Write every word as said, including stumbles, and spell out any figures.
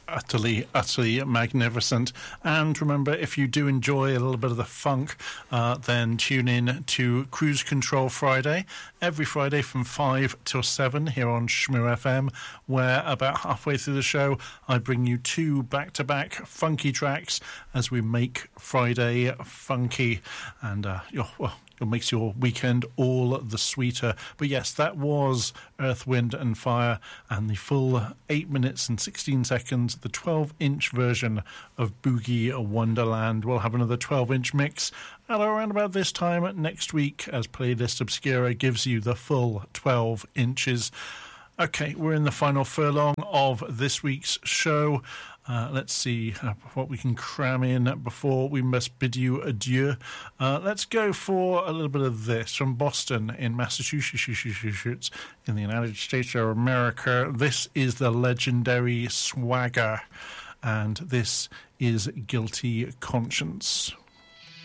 utterly, utterly magnificent. And remember, if you do enjoy a little bit of the funk, uh, then tune in to Cruise Control Friday, every Friday from five till seven here on Shmoo F M, where about halfway through the show, I bring you two back-to-back funky tracks as we make Friday funky. And, uh, you're, well, it makes your weekend all the sweeter. But yes, that was Earth, Wind and Fire, and the full eight minutes and sixteen seconds, the twelve inch version of Boogie Wonderland. We'll have another twelve inch mix at around about this time next week, as Playlist Obscura gives you the full twelve inches. Okay, we're in the final furlong of this week's show. Uh, let's see uh, what we can cram in before we must bid you adieu. Uh, let's go for a little bit of this from Boston in Massachusetts in the United States of America. This is the legendary Swagger, and this is Guilty Conscience.